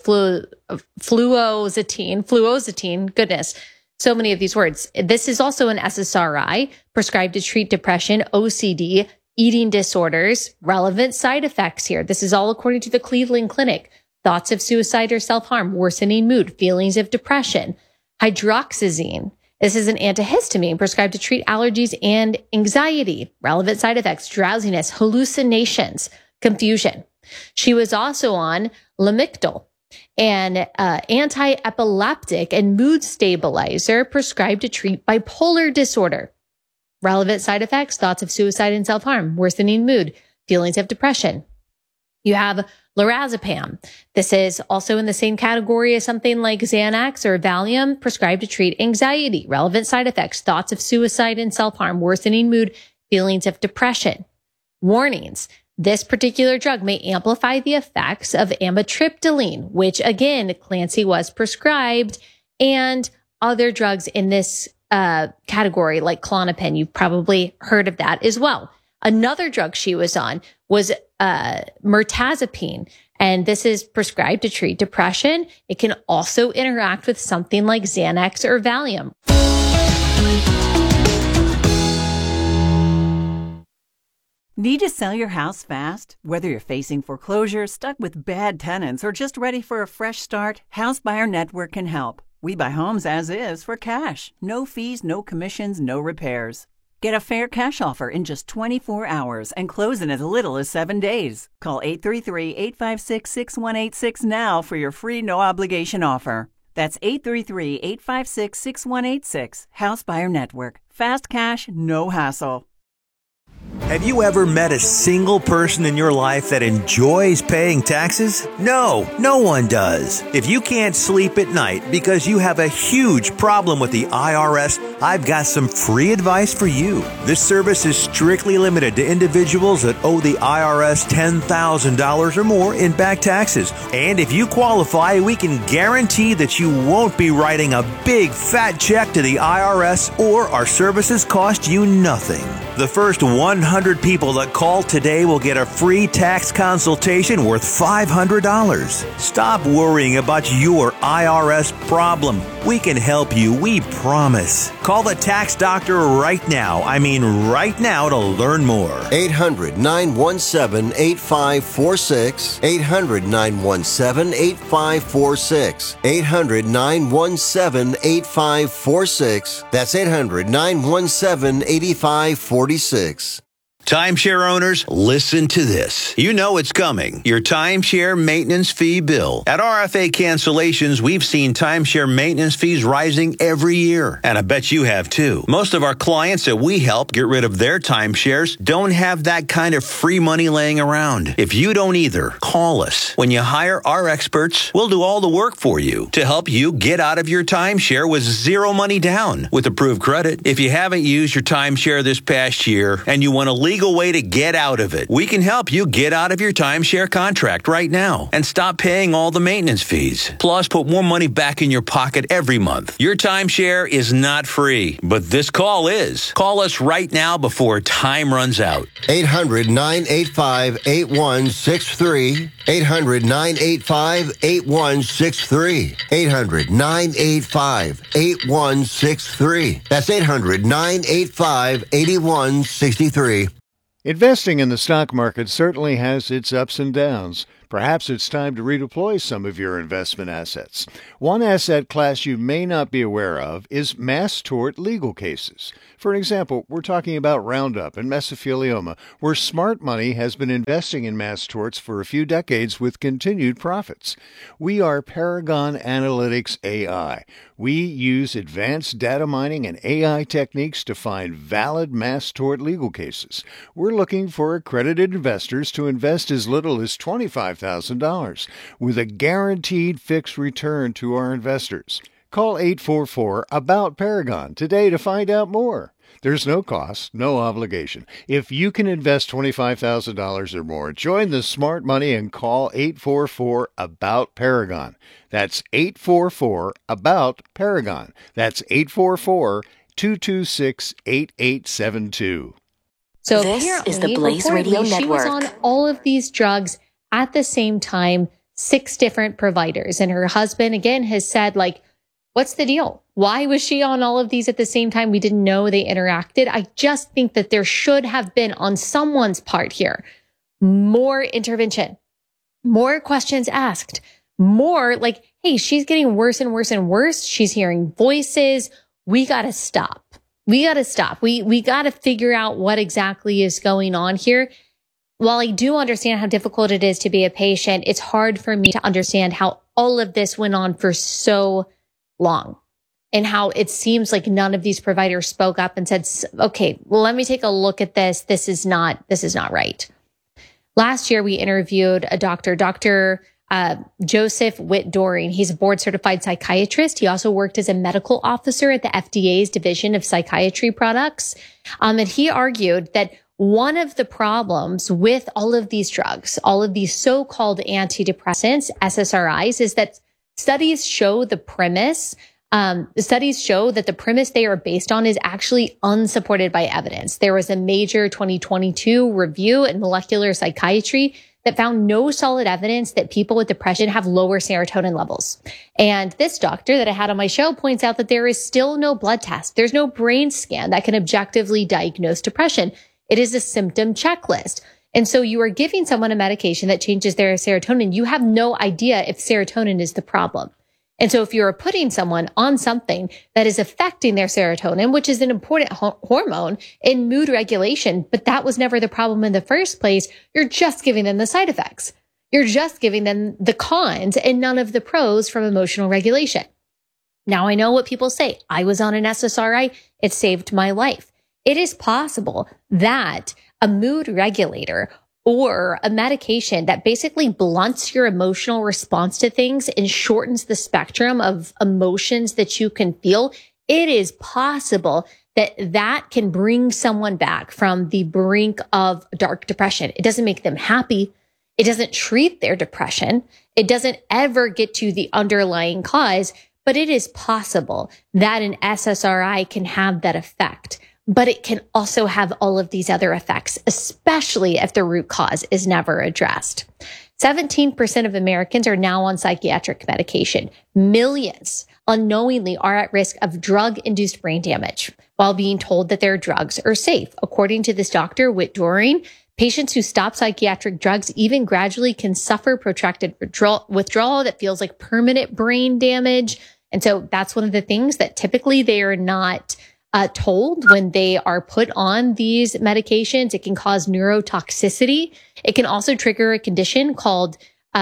S12: fluoxetine. Goodness, so many of these words. This is also an SSRI prescribed to treat depression, OCD, eating disorders, relevant side effects here. This is all according to the Cleveland Clinic. Thoughts of suicide or self-harm, worsening mood, feelings of depression. Hydroxyzine. This is an antihistamine prescribed to treat allergies and anxiety, relevant side effects, drowsiness, hallucinations, confusion. She was also on Lamictal, an anti-epileptic and mood stabilizer prescribed to treat bipolar disorder. Relevant side effects, thoughts of suicide and self-harm, worsening mood, feelings of depression. You have lorazepam. This is also in the same category as something like Xanax or Valium, prescribed to treat anxiety, relevant side effects, thoughts of suicide and self-harm, worsening mood, feelings of depression. Warnings. This particular drug may amplify the effects of amitriptyline, which again, Clancy was prescribed, and other drugs in this category like Klonopin. You've probably heard of that as well. Another drug she was on was mirtazapine, and this is prescribed to treat depression. It can also interact with something like Xanax or Valium.
S8: Need to sell your house fast? Whether you're facing foreclosure, stuck with bad tenants, or just ready for a fresh start, House Buyer Network can help. We buy homes as is for cash. No fees, no commissions, no repairs. Get a fair cash offer in just 24 hours and close in as little as 7 days. Call 833-856-6186 now for your free no-obligation offer. That's 833-856-6186. House Buyer Network. Fast cash, no hassle.
S11: Have you ever met a single person in your life that enjoys paying taxes? No, no one does. If you can't sleep at night because you have a huge problem with the IRS, I've got some free advice for you. This service is strictly limited to individuals that owe the IRS $10,000 or more in back taxes. And if you qualify, we can guarantee that you won't be writing a big fat check to the IRS, or our services cost you nothing. The first 100 people that call today will get a free tax consultation worth $500. Stop worrying about your IRS problem. We can help you, we promise. Call the tax doctor right now. I mean right now, to learn more.
S2: 800-917-8546. 800-917-8546. 800-917-8546. That's 800-917-8546.
S1: Timeshare owners, listen to this. You know it's coming. Your timeshare maintenance fee bill. At RFA Cancellations, we've seen timeshare maintenance fees rising every year. And I bet you have too. Most of our clients that we help get rid of their timeshares don't have that kind of free money laying around. If you don't either, call us. When you hire our experts, we'll do all the work for you to help you get out of your timeshare with zero money down with approved credit. If you haven't used your timeshare this past year and you want to legal way to get out of it. We can help you get out of your timeshare contract right now and stop paying all the maintenance fees. Plus, put more money back in your pocket every month. Your timeshare is not free, but this call is. Call us right now before time runs out.
S2: 800-985-8163. 800-985-8163. 800-985-8163. That's 800-985-8163.
S3: Investing in the stock market certainly has its ups and downs. Perhaps it's time to redeploy some of your investment assets. One asset class you may not be aware of is mass tort legal cases. For example, we're talking about Roundup and mesothelioma, where smart money has been investing in mass torts for a few decades with continued profits. We are Paragon Analytics AI. We use advanced data mining and AI techniques to find valid mass tort legal cases. We're looking for accredited investors to invest as little as $25,000 with a guaranteed fixed return to our investors. Call 844-ABOUT-PARAGON today to find out more. There's no cost, no obligation. If you can invest $25,000 or more, join the smart money and call 844-ABOUT-PARAGON. That's 844-ABOUT-PARAGON. That's 844-226-8872.
S12: So
S10: this
S12: apparently,
S10: is the Blaze Radio Network.
S12: She was on all of these drugs at the same time, 6 different providers. And her husband, again, has said, like, what's the deal? Why was she on all of these at the same time? We didn't know they interacted. I just think that there should have been, on someone's part here, more intervention, more questions asked, more like, hey, she's getting worse and worse and worse. She's hearing voices. We got to stop. We got to stop. We got to figure out what exactly is going on here. While I do understand how difficult it is to be a patient, it's hard for me to understand how all of this went on for so long and how it seems like none of these providers spoke up and said, okay, well, let me take a look at this. This is not right. Last year, we interviewed a Dr. Joseph Witt-Doering. He's a board certified psychiatrist. He also worked as a medical officer at the FDA's Division of Psychiatry Products. And he argued that one of the problems with all of these drugs, all of these so-called antidepressants, SSRIs, is that studies show that the premise they are based on is actually unsupported by evidence. There was a major 2022 review in molecular psychiatry that found no solid evidence that people with depression have lower serotonin levels. And this doctor that I had on my show points out that there is still no blood test. There's no brain scan that can objectively diagnose depression. It is a symptom checklist. And so you are giving someone a medication that changes their serotonin. You have no idea if serotonin is the problem. And so if you're putting someone on something that is affecting their serotonin, which is an important hormone in mood regulation, but that was never the problem in the first place, you're just giving them the side effects. You're just giving them the cons and none of the pros from emotional regulation. Now I know what people say. I was on an SSRI. It saved my life. It is possible that a mood regulator or a medication that basically blunts your emotional response to things and shortens the spectrum of emotions that you can feel, it is possible that that can bring someone back from the brink of dark depression. It doesn't make them happy. It doesn't treat their depression. It doesn't ever get to the underlying cause, but it is possible that an SSRI can have that effect. But it can also have all of these other effects, especially if the root cause is never addressed. 17% of Americans are now on psychiatric medication. Millions unknowingly are at risk of drug-induced brain damage while being told that their drugs are safe. According to this Dr. Witt-Doering, patients who stop psychiatric drugs even gradually can suffer protracted withdrawal that feels like permanent brain damage. And so that's one of the things that typically they are not told when they are put on these medications. It can cause neurotoxicity. It can also trigger a condition called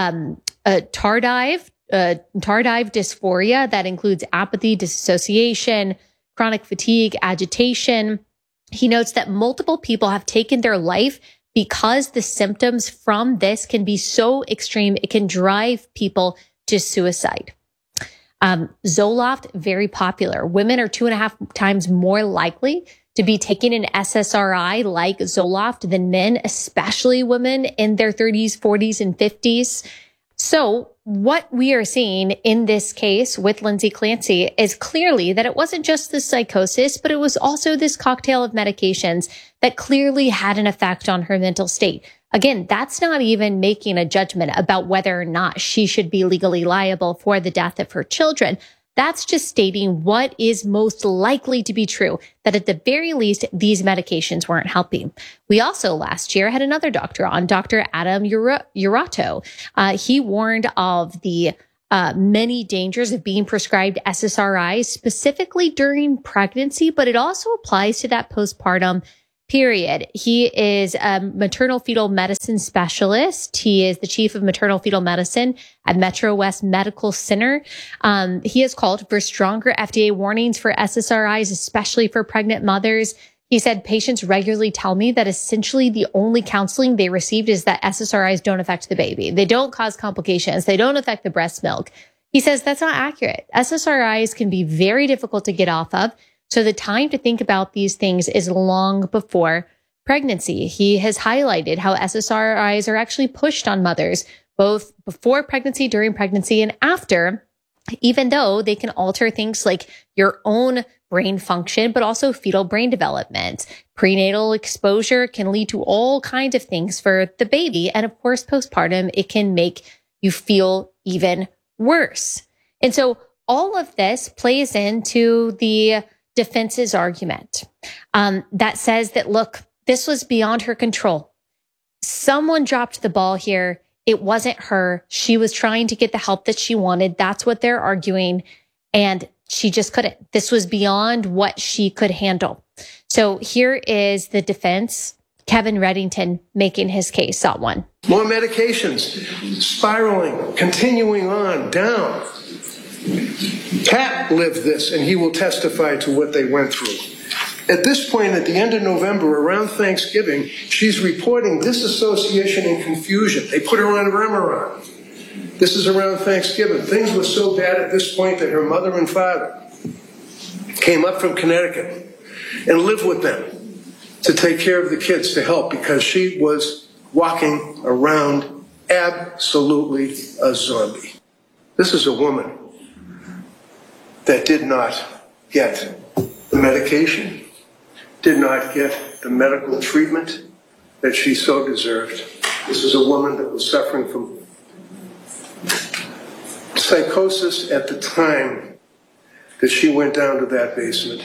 S12: tardive dysphoria that includes apathy, dissociation, chronic fatigue, agitation. He notes that multiple people have taken their life because the symptoms from this can be so extreme, it can drive people to suicide. Zoloft, very popular. Women are 2.5 times more likely to be taking an SSRI like Zoloft than men, especially women in their 30s, 40s, and 50s. So what we are seeing in this case with Lindsay Clancy is clearly that it wasn't just the psychosis, but it was also this cocktail of medications that clearly had an effect on her mental state. Again, that's not even making a judgment about whether or not she should be legally liable for the death of her children. That's just stating what is most likely to be true, that at the very least, these medications weren't helping. We also last year had another doctor on, Dr. Adam Urato. He warned of the many dangers of being prescribed SSRIs, specifically during pregnancy, but it also applies to that postpartum period. He is a maternal fetal medicine specialist. He is the chief of maternal fetal medicine at Metro West Medical Center. He has called for stronger FDA warnings for SSRIs, especially for pregnant mothers. He said, patients regularly tell me that essentially the only counseling they received is that SSRIs don't affect the baby. They don't cause complications. They don't affect the breast milk. He says that's not accurate. SSRIs can be very difficult to get off of. So the time to think about these things is long before pregnancy. He has highlighted how SSRIs are actually pushed on mothers, both before pregnancy, during pregnancy, and after, even though they can alter things like your own brain function, but also fetal brain development. Prenatal exposure can lead to all kinds of things for the baby. And of course, postpartum, it can make you feel even worse. And so all of this plays into the defense's argument that says that, look, this was beyond her control. Someone dropped the ball here. It wasn't her. She was trying to get the help that she wanted. That's what they're arguing. And she just couldn't. This was beyond what she could handle. So here is the defense. Kevin Reddington making his case on one.
S15: More medications, spiraling, continuing on, down. Pat lived this, and he will testify to what they went through. At this point, at the end of November, around Thanksgiving, she's reporting disassociation and confusion. They put her on Remeron. This is around Thanksgiving. Things were so bad at this point that her mother and father came up from Connecticut and lived with them to take care of the kids, to help, because she was walking around absolutely a zombie. This is a woman that did not get the medication, did not get the medical treatment that she so deserved. This is a woman that was suffering from psychosis at the time that she went down to that basement.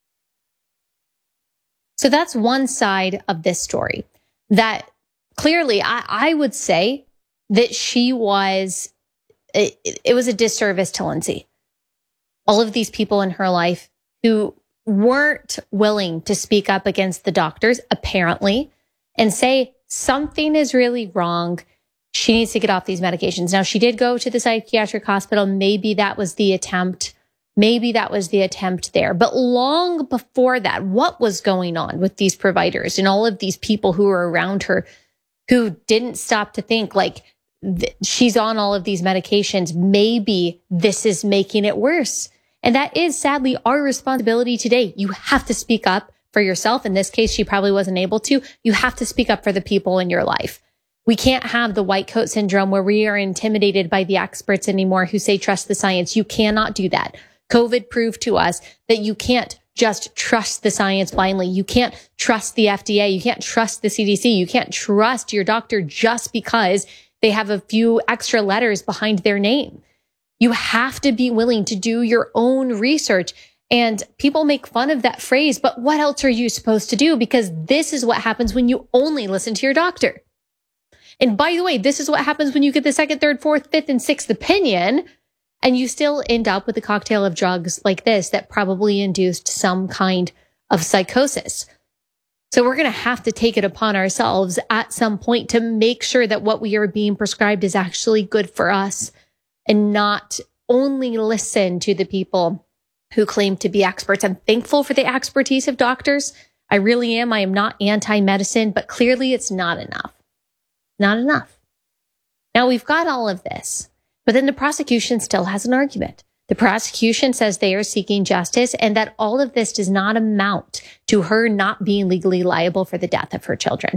S12: So that's one side of this story. That clearly, I would say that she was, it was a disservice to Lindsay. All of these people in her life who weren't willing to speak up against the doctors, apparently, and say something is really wrong. She needs to get off these medications. Now, she did go to the psychiatric hospital. Maybe that was the attempt. Maybe that was the attempt there. But long before that, what was going on with these providers and all of these people who were around her who didn't stop to think, like, she's on all of these medications. Maybe this is making it worse. And that is sadly our responsibility today. You have to speak up for yourself. In this case, she probably wasn't able to. You have to speak up for the people in your life. We can't have the white coat syndrome where we are intimidated by the experts anymore who say, trust the science. You cannot do that. COVID proved to us that you can't just trust the science blindly. You can't trust the FDA. You can't trust the CDC. You can't trust your doctor just because they have a few extra letters behind their name. You have to be willing to do your own research. And people make fun of that phrase, but what else are you supposed to do? Because this is what happens when you only listen to your doctor. And by the way, this is what happens when you get the second, third, fourth, fifth, and sixth opinion, and you still end up with a cocktail of drugs like this that probably induced some kind of psychosis. So we're going to have to take it upon ourselves at some point to make sure that what we are being prescribed is actually good for us, and not only listen to the people who claim to be experts. I'm thankful for the expertise of doctors. I really am. I am not anti-medicine, but clearly it's not enough. Not enough. Now we've got all of this, but then the prosecution still has an argument. The prosecution says they are seeking justice and that all of this does not amount to her not being legally liable for the death of her children.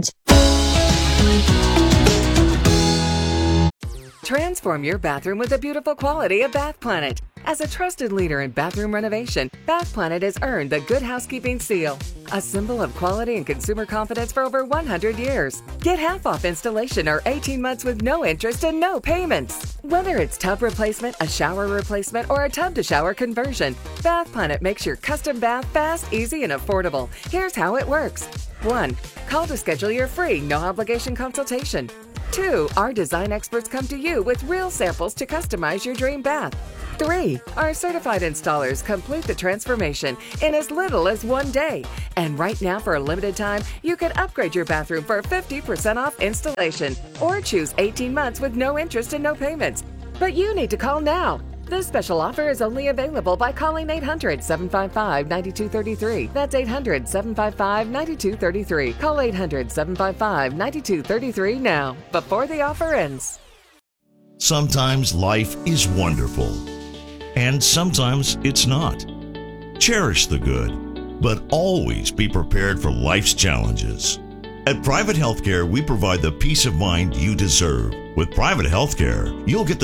S4: Transform your bathroom with the beautiful quality of Bath Planet. As a trusted leader in bathroom renovation, Bath Planet has earned the Good Housekeeping Seal, a symbol of quality and consumer confidence for over 100 years. Get half off installation or 18 months with no interest and no payments. Whether it's tub replacement, a shower replacement, or a tub-to-shower conversion, Bath Planet makes your custom bath fast, easy, and affordable. Here's how it works. 1. Call to schedule your free, no-obligation consultation. 2. Our design experts come to you with real samples to customize your dream bath. 3. Our certified installers complete the transformation in as little as 1 day. And right now, for a limited time, you can upgrade your bathroom for 50% off installation or choose 18 months with no interest and no payments. But you need to call now. This special offer is only available by calling 800-755-9233. That's 800-755-9233. Call 800-755-9233 now, before the offer ends.
S14: Sometimes life is wonderful, and sometimes it's not. Cherish the good, but always be prepared for life's challenges. At Private Healthcare, we provide the peace of mind you deserve. With Private Healthcare, you'll get the